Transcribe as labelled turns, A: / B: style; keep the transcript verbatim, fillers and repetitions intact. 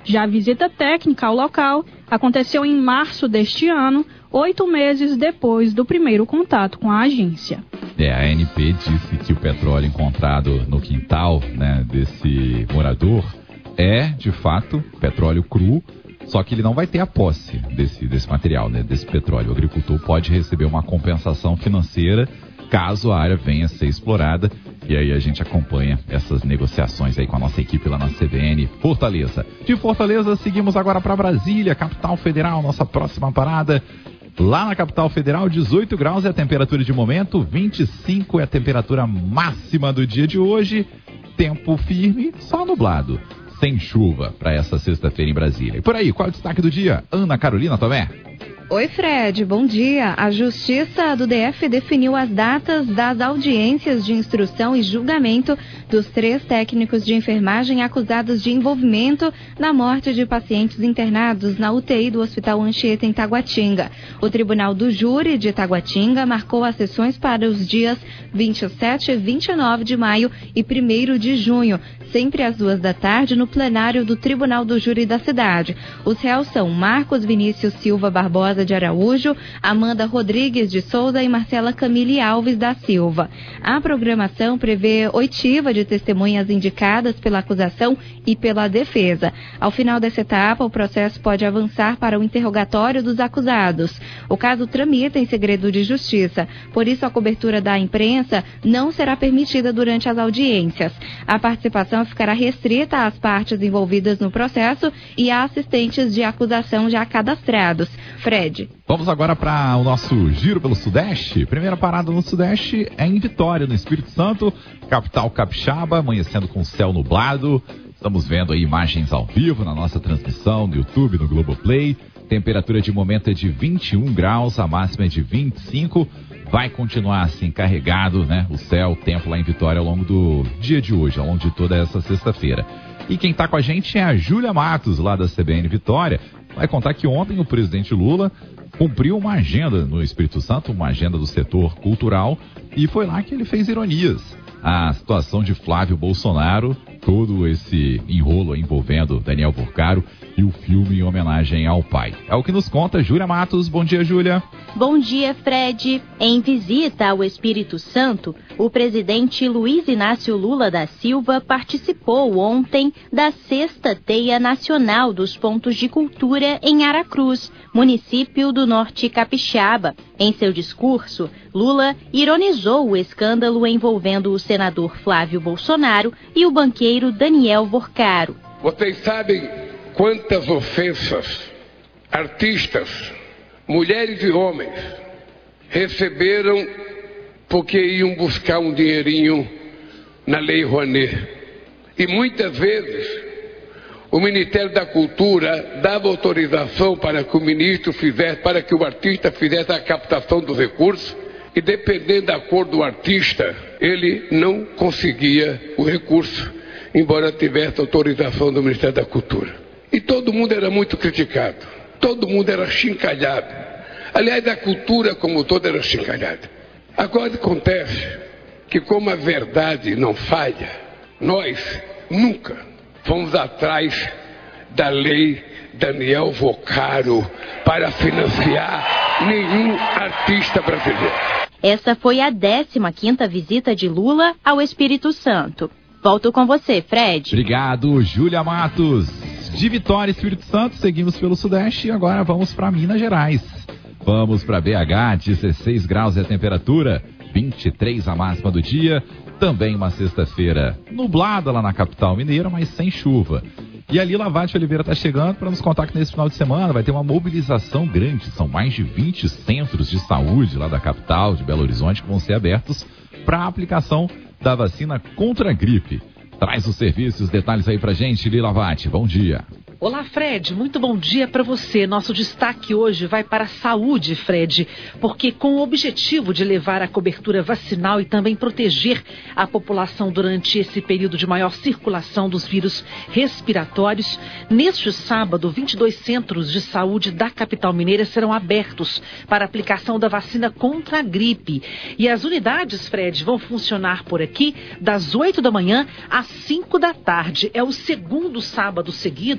A: Já a visita técnica ao local aconteceu em março deste ano, oito meses depois do primeiro contato com a agência.
B: É, a A N P disse que o petróleo encontrado no quintal, né, desse morador é, de fato, petróleo cru, só que ele não vai ter a posse desse, desse material, né, desse petróleo. O agricultor pode receber uma compensação financeira caso a área venha a ser explorada. E aí a gente acompanha essas negociações aí com a nossa equipe lá na C B N Fortaleza. De Fortaleza, seguimos agora para Brasília, capital federal, nossa próxima parada. Lá na capital federal, dezoito graus é a temperatura de momento, vinte e cinco é a temperatura máxima do dia de hoje. Tempo firme, só nublado, sem chuva para essa sexta-feira em Brasília. E por aí, qual é o destaque do dia? Ana Carolina Tomé.
C: Oi, Fred, bom dia. A Justiça do D F definiu as datas das audiências de instrução e julgamento dos três técnicos de enfermagem acusados de envolvimento na morte de pacientes internados na U T I do Hospital Anchieta, em Taguatinga. O Tribunal do Júri de Taguatinga marcou as sessões para os dias vinte e sete e vinte e nove de maio e primeiro de junho, sempre às duas da tarde, no plenário do Tribunal do Júri da cidade. Os réus são Marcos Vinícius Silva Barbosa de Araújo, Amanda Rodrigues de Souza e Marcela Camille Alves da Silva. A programação prevê oitiva de testemunhas indicadas pela acusação e pela defesa. Ao final dessa etapa, o processo pode avançar para o interrogatório dos acusados. O caso tramita em segredo de justiça, por isso a cobertura da imprensa não será permitida durante as audiências. A participação ficará restrita às partes envolvidas no processo e a assistentes de acusação já cadastrados. Fred.
B: Vamos agora para o nosso giro pelo Sudeste. Primeira parada no Sudeste é em Vitória, no Espírito Santo, capital capixaba, amanhecendo com céu nublado. Estamos vendo aí imagens ao vivo na nossa transmissão no YouTube, no Globoplay. Temperatura de momento é de vinte e um graus, a máxima é de vinte e cinco. Vai continuar assim carregado, né, o céu, o tempo lá em Vitória ao longo do dia de hoje, ao longo de toda essa sexta-feira. E quem está com a gente é a Júlia Matos, lá da C B N Vitória. Vai contar que ontem o presidente Lula cumpriu uma agenda no Espírito Santo, uma agenda do setor cultural, e foi lá que ele fez ironias. A situação de Flávio Bolsonaro, todo esse enrolo envolvendo Daniel Vorcaro e o filme em homenagem ao pai. É o que nos conta Júlia Matos. Bom dia, Júlia.
D: Bom dia, Fred. Em visita ao Espírito Santo, o presidente Luiz Inácio Lula da Silva participou ontem da sexta Teia Nacional dos Pontos de Cultura em Aracruz, município do Norte Capixaba. Em seu discurso, Lula ironizou o escândalo envolvendo o senador Flávio Bolsonaro e o banqueiro Daniel Vorcaro.
E: Vocês sabem quantas ofensas artistas, mulheres e homens, receberam porque iam buscar um dinheirinho na Lei Rouanet. E muitas vezes o Ministério da Cultura dava autorização para que o ministro fizesse, para que o artista fizesse a captação dos recursos, e dependendo da cor do artista, ele não conseguia o recurso, embora tivesse autorização do Ministério da Cultura. E todo mundo era muito criticado, todo mundo era chincalhado. Aliás, a cultura como toda era chincalhada. Agora acontece que, como a verdade não falha, nós nunca fomos atrás da lei Daniel Vorcaro para financiar nenhum artista brasileiro.
D: Essa foi a décima quinta visita de Lula ao Espírito Santo. Volto com você, Fred.
B: Obrigado, Júlia Matos. De Vitória, Espírito Santo, seguimos pelo Sudeste e agora vamos para Minas Gerais. Vamos para B H, dezesseis graus é a temperatura, vinte e três a máxima do dia. Também uma sexta-feira nublada lá na capital mineira, mas sem chuva. E a Lila Vade Oliveira está chegando para nos contar que nesse final de semana vai ter uma mobilização grande. São mais de vinte centros de saúde lá da capital, de Belo Horizonte, que vão ser abertos para a aplicação da vacina contra a gripe. Traz os serviços, os detalhes aí pra gente, Lila Vade. Bom dia.
F: Olá, Fred. Muito bom dia para você. Nosso destaque hoje vai para a saúde, Fred, porque com o objetivo de levar a cobertura vacinal e também proteger a população durante esse período de maior circulação dos vírus respiratórios, neste sábado, vinte e dois centros de saúde da capital mineira serão abertos para a aplicação da vacina contra a gripe. E as unidades, Fred, vão funcionar por aqui das oito da manhã às cinco da tarde. É o segundo sábado seguido